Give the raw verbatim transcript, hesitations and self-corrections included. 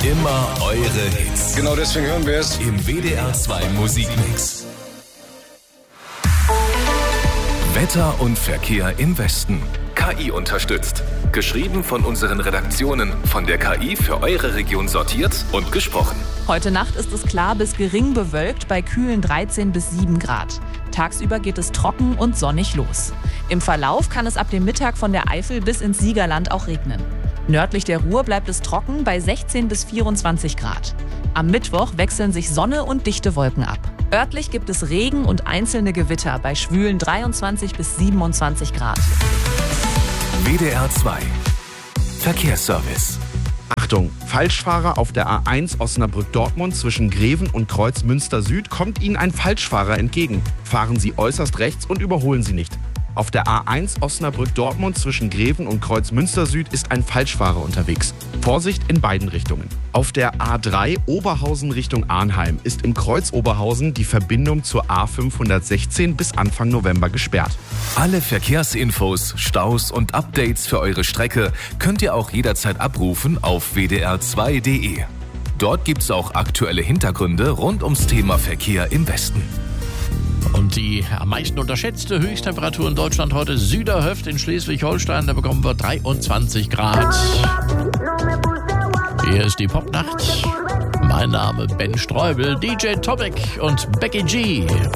Immer eure Hits. Genau deswegen hören wir es Im W D R zwei Musikmix. Wetter und Verkehr im Westen. K I unterstützt. Geschrieben von unseren Redaktionen, von der K I für eure Region sortiert und gesprochen. Heute Nacht ist es klar bis gering bewölkt bei kühlen dreizehn bis sieben Grad. Tagsüber geht es trocken und sonnig los. Im Verlauf kann es ab dem Mittag von der Eifel bis ins Siegerland auch regnen. Nördlich der Ruhr bleibt es trocken bei sechzehn bis vierundzwanzig Grad. Am Mittwoch wechseln sich Sonne und dichte Wolken ab. Örtlich gibt es Regen und einzelne Gewitter bei schwülen dreiundzwanzig bis siebenundzwanzig Grad. W D R zwei Verkehrsservice. Achtung, Falschfahrer auf der A eins Osnabrück-Dortmund zwischen Greven und Kreuz Münster Süd kommt Ihnen ein Falschfahrer entgegen. Fahren Sie äußerst rechts und überholen Sie nicht. Auf der A eins Osnabrück-Dortmund zwischen Greven und Kreuz Münster Süd ist ein Falschfahrer unterwegs. Vorsicht in beiden Richtungen. Auf der A drei Oberhausen Richtung Arnheim ist im Kreuz Oberhausen die Verbindung zur A fünfhundertsechzehn bis Anfang November gesperrt. Alle Verkehrsinfos, Staus und Updates für eure Strecke könnt ihr auch jederzeit abrufen auf w d r zwei punkt d e. Dort gibt's auch aktuelle Hintergründe rund ums Thema Verkehr im Westen. Und die am meisten unterschätzte Höchsttemperatur in Deutschland heute: Süderhöft in Schleswig-Holstein, da bekommen wir dreiundzwanzig Grad. Hier ist die Popnacht. Mein Name Ben Streubel, D J Tomek und Becky G.